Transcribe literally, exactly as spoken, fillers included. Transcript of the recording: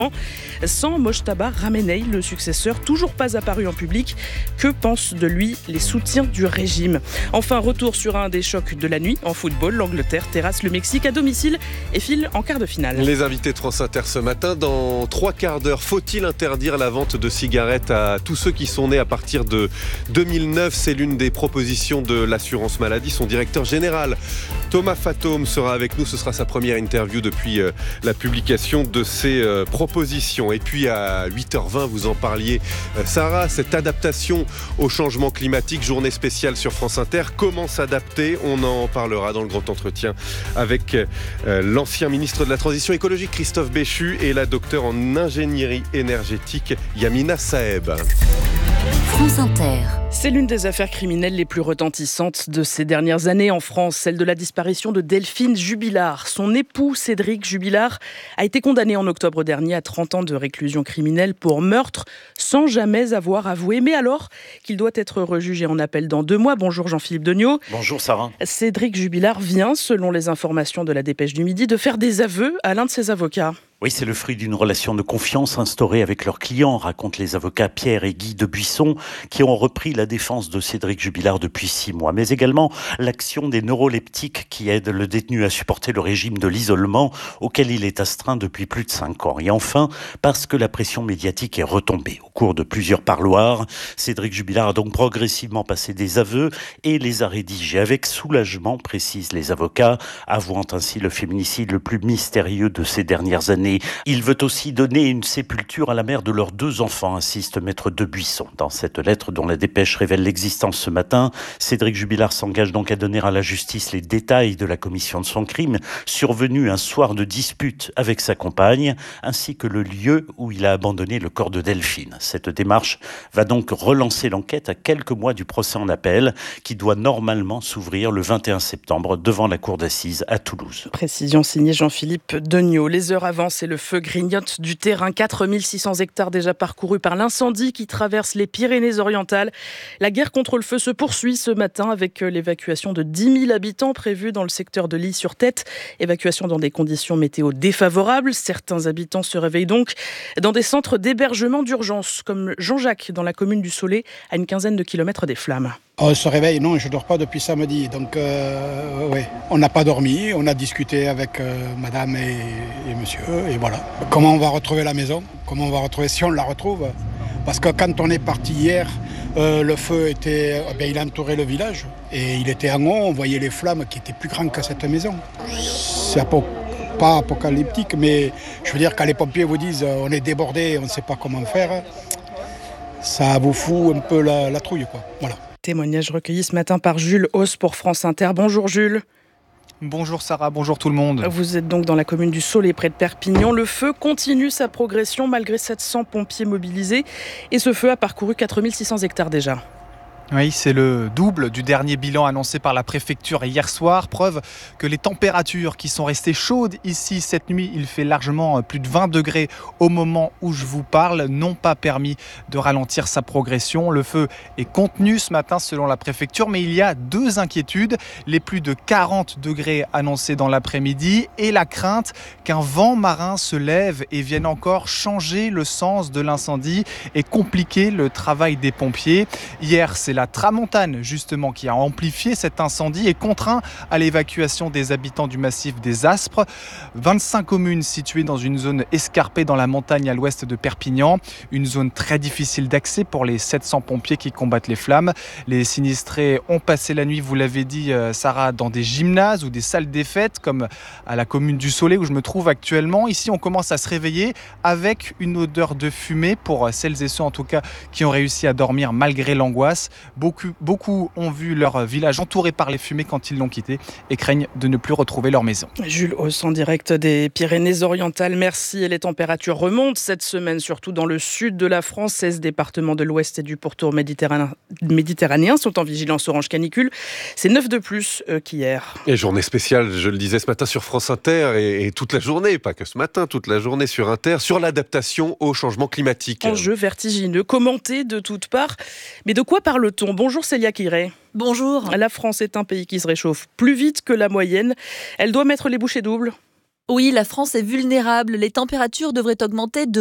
Sans Mojtaba Ramenei, le successeur, toujours pas apparu en public. Que pensent de lui les soutiens du régime ? Enfin, retour sur un des chocs de la nuit en football. L'Angleterre terrasse le Mexique à domicile et file en quart de finale. Les invités de France Inter ce matin, dans trois quarts d'heure, faut-il interdire la vente de cigarettes à tous ceux qui sont nés à partir de deux mille neuf ? C'est l'une des propositions de l'assurance maladie. Son directeur général, Thomas Fatome, sera avec nous. Ce sera sa première interview depuis euh, la publication de ces euh, propositions. Et puis à huit heures vingt, vous en parliez, euh, Sarah, cette adaptation au changement climatique, journée spéciale sur France Inter. Comment s'adapter ? On en parlera dans le grand entretien avec euh, l'ancien ministre de la Transition écologique, Christophe Béchu, et la docteure en ingénierie énergétique, Yamina Saeb. France Inter. C'est l'une des affaires criminelles les plus retentissantes de ces dernières années en France, celle de la disparition de Delphine Jubilard. Son époux, Cédric Jubilard, a été condamné en octobre dernier à trente ans de réclusion criminelle pour meurtre, sans jamais avoir avoué. Mais alors qu'il doit être rejugé en appel dans deux mois. Bonjour Jean-Philippe Degnaud. Bonjour Sarah. Cédric Jubilard vient, selon les informations de la Dépêche du Midi, de faire des aveux à l'un de ses avocats. Oui, c'est le fruit d'une relation de confiance instaurée avec leurs clients, racontent les avocats Pierre et Guy Debuisson, qui ont repris la défense de Cédric Jubilard depuis six mois, mais également l'action des neuroleptiques qui aident le détenu à supporter le régime de l'isolement auquel il est astreint depuis plus de cinq ans. Et enfin, parce que la pression médiatique est retombée. Au cours de plusieurs parloirs, Cédric Jubilard a donc progressivement passé des aveux et les a rédigés avec soulagement, précisent les avocats, avouant ainsi le féminicide le plus mystérieux de ces dernières années. Il veut aussi donner une sépulture à la mère de leurs deux enfants, insiste Maître Debuisson. Dans cette lettre dont la Dépêche révèle l'existence ce matin, Cédric Jubilard s'engage donc à donner à la justice les détails de la commission de son crime, survenu un soir de dispute avec sa compagne, ainsi que le lieu où il a abandonné le corps de Delphine. Cette démarche va donc relancer l'enquête à quelques mois du procès en appel, qui doit normalement s'ouvrir le vingt et un septembre devant la cour d'assises à Toulouse. Précision signée Jean-Philippe Degnaud. Les heures avancent et le feu grignote du terrain. quatre mille six cents hectares déjà parcourus par l'incendie qui traverse les Pyrénées-Orientales. La guerre contre le feu se poursuit ce matin avec l'évacuation de dix mille habitants prévus dans le secteur de l'Ille-sur-Tête. Évacuation dans des conditions météo défavorables. Certains habitants se réveillent donc dans des centres d'hébergement d'urgence, comme Jean-Jacques dans la commune du Soleil, à une quinzaine de kilomètres des flammes. On se réveille, non, je ne dors pas depuis samedi, donc euh, ouais. On n'a pas dormi, on a discuté avec euh, madame et, et monsieur, et voilà. Comment on va retrouver la maison ? Comment on va retrouver, si on la retrouve ? Parce que quand on est parti hier, euh, le feu était, eh bien, il entourait le village, et il était en haut, on voyait les flammes qui étaient plus grandes que cette maison. C'est pas, pas apocalyptique, mais je veux dire, quand les pompiers vous disent on est débordé, on ne sait pas comment faire, ça vous fout un peu la, la trouille, quoi. Voilà. Témoignage recueilli ce matin par Jules Hauss pour France Inter. Bonjour Jules. Bonjour Sarah, bonjour tout le monde. Vous êtes donc dans la commune du Soleil, près de Perpignan. Le feu continue sa progression malgré sept cents pompiers mobilisés. Et ce feu a parcouru quatre mille six cents hectares déjà. Oui, c'est le double du dernier bilan annoncé par la préfecture hier soir. Preuve que les températures qui sont restées chaudes ici cette nuit, il fait largement plus de vingt degrés au moment où je vous parle, n'ont pas permis de ralentir sa progression. Le feu est contenu ce matin selon la préfecture, mais il y a deux inquiétudes. Les plus de quarante degrés annoncés dans l'après-midi et la crainte qu'un vent marin se lève et vienne encore changer le sens de l'incendie et compliquer le travail des pompiers. Hier, c'est la La tramontane justement qui a amplifié cet incendie et contraint à l'évacuation des habitants du massif des Aspres. vingt-cinq communes situées dans une zone escarpée dans la montagne à l'ouest de Perpignan. Une zone très difficile d'accès pour les sept cents pompiers qui combattent les flammes. Les sinistrés ont passé la nuit, vous l'avez dit Sarah, dans des gymnases ou des salles des fêtes comme à la commune du Soleil où je me trouve actuellement. Ici on commence à se réveiller avec une odeur de fumée pour celles et ceux en tout cas qui ont réussi à dormir malgré l'angoisse. Beaucoup, beaucoup ont vu leur village entouré par les fumées quand ils l'ont quitté et craignent de ne plus retrouver leur maison. Jules Hauss en direct des Pyrénées-Orientales. Merci. Et les températures remontent cette semaine, surtout dans le sud de la France. seize départements de l'ouest et du pourtour méditerranéen, méditerranéen sont en vigilance orange canicule. C'est neuf de plus euh, qu'hier. Et journée spéciale, je le disais ce matin sur France Inter et, et toute la journée, pas que ce matin, toute la journée sur Inter, sur l'adaptation au changement climatique. Enjeu vertigineux, commenté de toutes parts. Mais de quoi parle-t-on ? Bonjour Célia Quiré. Bonjour. La France est un pays qui se réchauffe plus vite que la moyenne. Elle doit mettre les bouchées doubles. Oui, la France est vulnérable. Les températures devraient augmenter de